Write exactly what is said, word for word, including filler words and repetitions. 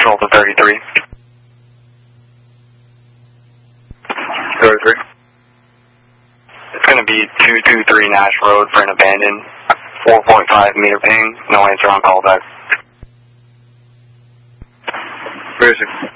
Control to thirty-three. thirty-three. It's going to be two two three Nash Road for an abandoned, four point five meter ping, no answer on callback. Where is it?